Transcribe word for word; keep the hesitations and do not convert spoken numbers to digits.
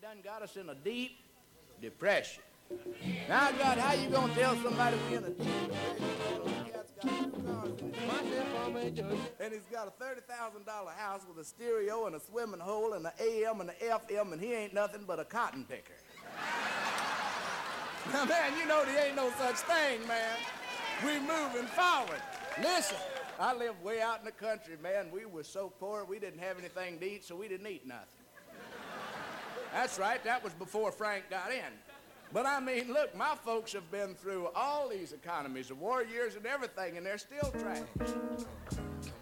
done got us in a deep depression. Now, God, how you gonna tell somebody we're in a deep depression? The cat's got two cars in it. And he's got a thirty thousand dollar house with a stereo and a swimming hole and an A M and an F M, and he ain't nothing but a cotton picker. Now, man, you know there ain't no such thing, man. We moving forward. Listen, I lived way out in the country, man. We were so poor, we didn't have anything to eat, so we didn't eat nothing. That's right, that was before Frank got in. But I mean, look, my folks have been through all these economies, the war years and everything, and they're still trash.